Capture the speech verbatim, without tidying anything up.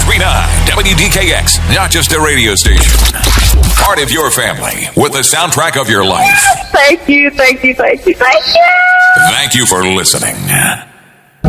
three nine W D K X, not just a radio station. Part of your family with the soundtrack of your life. Thank you, thank you, thank you, thank you. Thank you for listening.